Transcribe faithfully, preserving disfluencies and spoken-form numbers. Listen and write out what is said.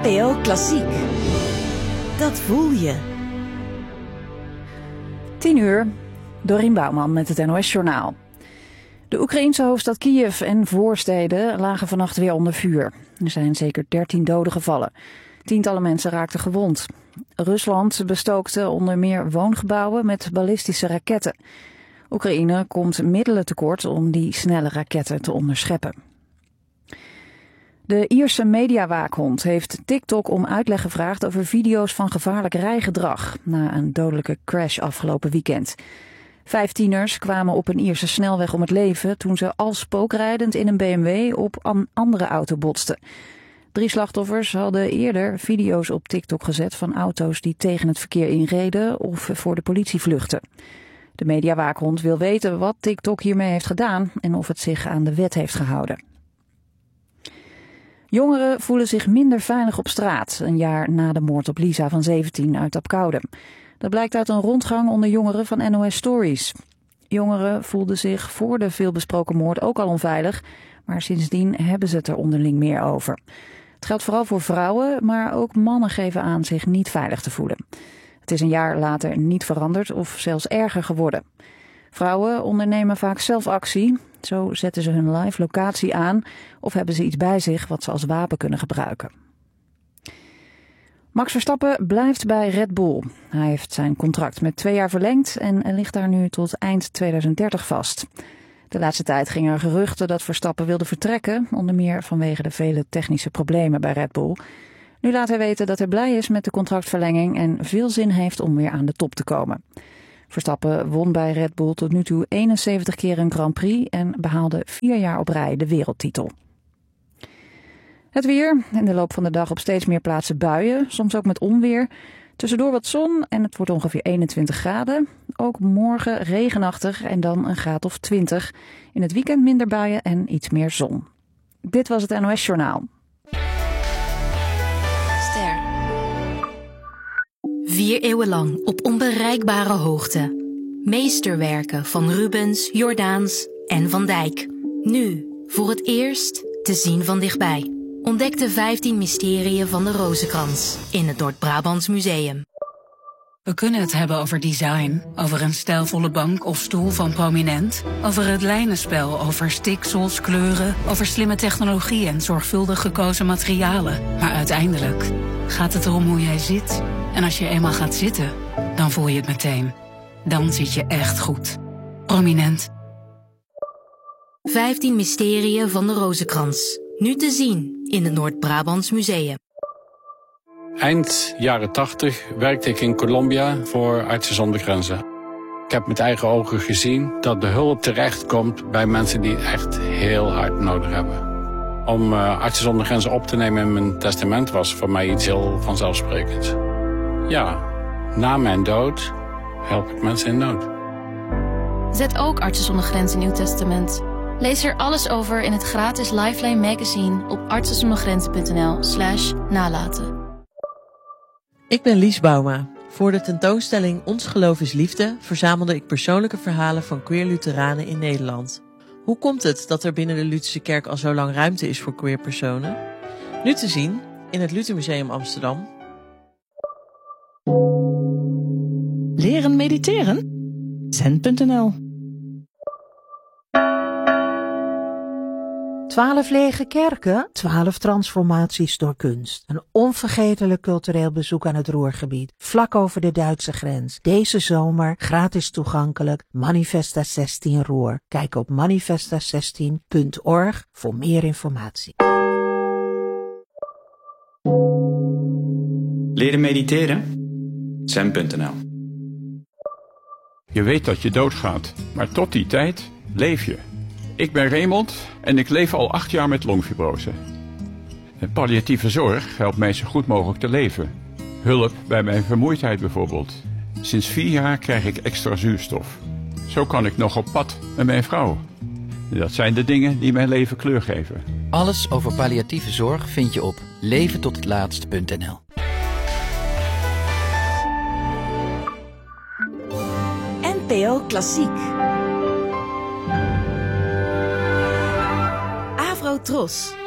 N P O Klassiek. Dat voel je. tien uur, Dorien Bouwman met het N O S-journaal. De Oekraïense hoofdstad Kiev en voorsteden lagen vannacht weer onder vuur. Er zijn zeker dertien doden gevallen. Tientallen mensen raakten gewond. Rusland bestookte onder meer woongebouwen met ballistische raketten. Oekraïne komt middelen tekort om die snelle raketten te onderscheppen. De Ierse mediawaakhond heeft TikTok om uitleg gevraagd over video's van gevaarlijk rijgedrag na een dodelijke crash afgelopen weekend. Vijf tieners kwamen op een Ierse snelweg om het leven toen ze al spookrijdend in een B M W op een andere auto botsten. Drie slachtoffers hadden eerder video's op TikTok gezet van auto's die tegen het verkeer inreden of voor de politie vluchtten. De mediawaakhond wil weten wat TikTok hiermee heeft gedaan en of het zich aan de wet heeft gehouden. Jongeren voelen zich minder veilig op straat, een jaar na de moord op Lisa van zeventien uit Apkoude. Dat blijkt uit een rondgang onder jongeren van N O S Stories. Jongeren voelden zich voor de veelbesproken moord ook al onveilig, maar sindsdien hebben ze het er onderling meer over. Het geldt vooral voor vrouwen, maar ook mannen geven aan zich niet veilig te voelen. Het is een jaar later niet veranderd of zelfs erger geworden. Vrouwen ondernemen vaak zelf actie. Zo zetten ze hun live locatie aan of hebben ze iets bij zich wat ze als wapen kunnen gebruiken. Max Verstappen blijft bij Red Bull. Hij heeft zijn contract met twee jaar verlengd en ligt daar nu tot eind tweeduizend dertig vast. De laatste tijd gingen er geruchten dat Verstappen wilde vertrekken, onder meer vanwege de vele technische problemen bij Red Bull. Nu laat hij weten dat hij blij is met de contractverlenging en veel zin heeft om weer aan de top te komen. Verstappen won bij Red Bull tot nu toe eenenzeventig keer een Grand Prix en behaalde vier jaar op rij de wereldtitel. Het weer. In de loop van de dag op steeds meer plaatsen buien, soms ook met onweer. Tussendoor wat zon en het wordt ongeveer eenentwintig graden. Ook morgen regenachtig en dan een graad of twintig. In het weekend minder buien en iets meer zon. Dit was het N O S-journaal. Ster. Vier eeuwen lang op onbereikbare hoogte. Meesterwerken van Rubens, Jordaens en Van Dijk. Nu, voor het eerst, te zien van dichtbij. Ontdek de vijftien mysterieën van de Rozenkrans in het Noord-Brabants Museum. We kunnen het hebben over design, over een stijlvolle bank of stoel van Prominent, over het lijnenspel, over stiksels, kleuren, over slimme technologie en zorgvuldig gekozen materialen. Maar uiteindelijk gaat het erom hoe jij zit. En als je eenmaal gaat zitten, dan voel je het meteen. Dan zit je echt goed. Prominent. vijftien mysterieën van de Rozenkrans. Nu te zien in het Noord-Brabants Museum. Eind jaren tachtig werkte ik in Colombia voor Artsen zonder Grenzen. Ik heb met eigen ogen gezien dat de hulp terechtkomt bij mensen die het echt heel hard nodig hebben. Om uh, Artsen zonder Grenzen op te nemen in mijn testament was voor mij iets heel vanzelfsprekends. Ja, na mijn dood help ik mensen in nood. Zet ook Artsen zonder Grenzen in uw testament. Lees er alles over in het gratis Lifeline magazine op artsenzondergrenzen.nl slash nalaten. Ik ben Lies Bouma. Voor de tentoonstelling Ons Geloof is Liefde verzamelde ik persoonlijke verhalen van queer Lutheranen in Nederland. Hoe komt het dat er binnen de Lutherse kerk al zo lang ruimte is voor queer personen? Nu te zien in het Luthermuseum Amsterdam. Leren mediteren? zen punt n l Twaalf lege kerken, twaalf transformaties door kunst. Een onvergetelijk cultureel bezoek aan het Ruhrgebied, vlak over de Duitse grens. Deze zomer gratis toegankelijk, Manifesta zestien Ruhr. Kijk op manifesta zestien punt org voor meer informatie. Leren mediteren? zen punt n l. Je weet dat je doodgaat, maar tot die tijd leef je. Ik ben Raymond en ik leef al acht jaar met longfibrose. De palliatieve zorg helpt mij zo goed mogelijk te leven. Hulp bij mijn vermoeidheid bijvoorbeeld. Sinds vier jaar krijg ik extra zuurstof. Zo kan ik nog op pad met mijn vrouw. Dat zijn de dingen die mijn leven kleur geven. Alles over palliatieve zorg vind je op leven tot het laatst punt n l. N P O Klassiek. Avro Tros.